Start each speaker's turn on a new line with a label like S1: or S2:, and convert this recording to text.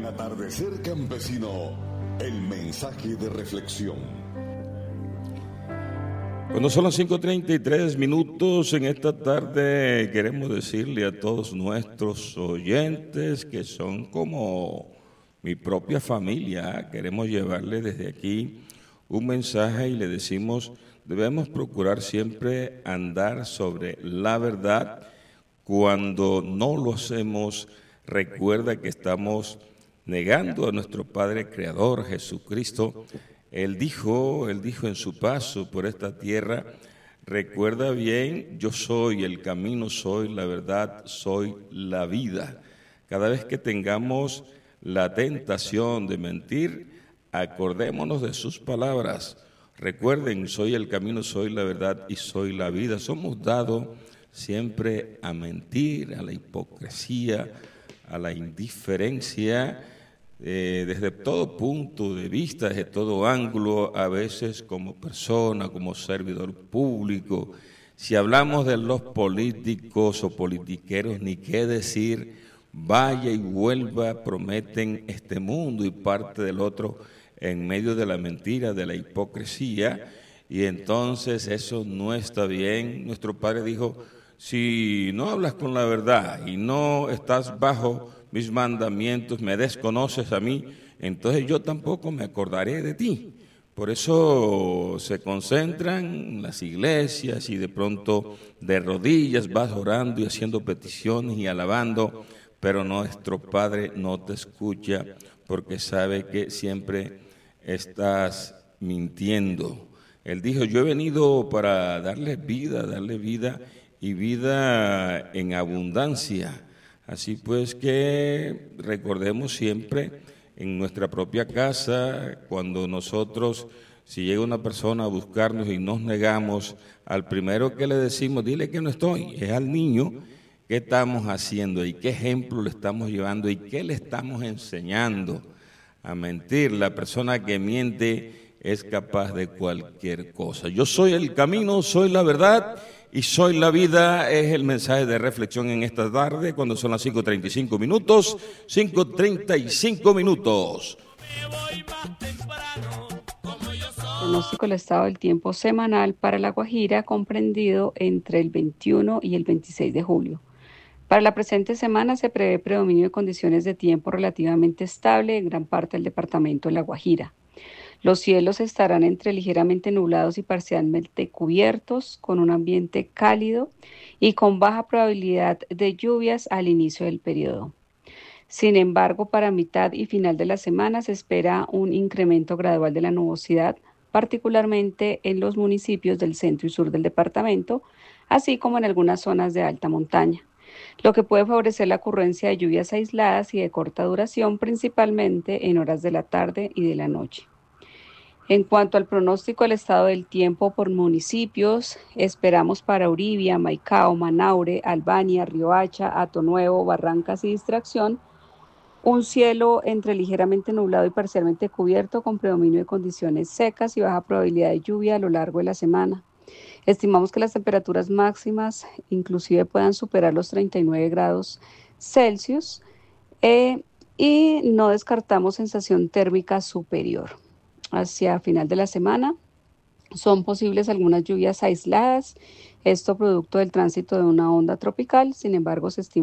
S1: Atardecer Campesino, el mensaje de reflexión.
S2: Cuando son las 5:33 en esta tarde, queremos decirle a todos nuestros oyentes que son como mi propia familia. Queremos llevarle desde aquí un mensaje y le decimos, debemos procurar siempre andar sobre la verdad. Cuando no lo hacemos, recuerda que estamos negando a nuestro Padre Creador, Jesucristo. Él dijo en su paso por esta tierra, recuerda bien, yo soy el camino, soy la verdad, soy la vida. Cada vez que tengamos la tentación de mentir, acordémonos de sus palabras. Recuerden, soy el camino, soy la verdad y soy la vida. Somos dados siempre a mentir, a la hipocresía, a la indiferencia, desde todo punto de vista, desde todo ángulo, a veces como persona, como servidor público. Si hablamos de los políticos o politiqueros, ni qué decir, vaya y vuelva, prometen este mundo y parte del otro en medio de la mentira, de la hipocresía, y entonces eso no está bien. Nuestro Padre dijo, si no hablas con la verdad y no estás bajo mis mandamientos, me desconoces a mí, entonces yo tampoco me acordaré de ti. Por eso se concentran en las iglesias y de pronto de rodillas vas orando y haciendo peticiones y alabando, pero nuestro Padre no te escucha porque sabe que siempre estás mintiendo. Él dijo, yo he venido para darles vida y vida en abundancia. Así pues que recordemos siempre en nuestra propia casa, cuando nosotros, si llega una persona a buscarnos y nos negamos, al primero que le decimos, dile que no estoy, es al niño. ¿Qué estamos haciendo y qué ejemplo le estamos llevando y qué le estamos enseñando a mentir? La persona que miente es capaz de cualquier cosa. Yo soy el camino, soy la verdad y soy la vida, es el mensaje de reflexión en esta tarde, cuando son las 5:35, 5:35.
S3: Pronóstico del estado del tiempo semanal para La Guajira, comprendido entre el 21 y el 26 de julio. Para la presente semana se prevé predominio de condiciones de tiempo relativamente estable en gran parte del departamento de La Guajira. Los cielos estarán entre ligeramente nublados y parcialmente cubiertos, con un ambiente cálido y con baja probabilidad de lluvias al inicio del periodo. Sin embargo, para mitad y final de la semana se espera un incremento gradual de la nubosidad, particularmente en los municipios del centro y sur del departamento, así como en algunas zonas de alta montaña, lo que puede favorecer la ocurrencia de lluvias aisladas y de corta duración, principalmente en horas de la tarde y de la noche. En cuanto al pronóstico del estado del tiempo por municipios, esperamos para Uribia, Maicao, Manaure, Albania, Riohacha, Atonuevo, Barrancas y Distracción, un cielo entre ligeramente nublado y parcialmente cubierto con predominio de condiciones secas y baja probabilidad de lluvia a lo largo de la semana. Estimamos que las temperaturas máximas inclusive puedan superar los 39 grados Celsius y no descartamos sensación térmica superior. Hacia final de la semana son posibles algunas lluvias aisladas, esto producto del tránsito de una onda tropical. Sin embargo, se estima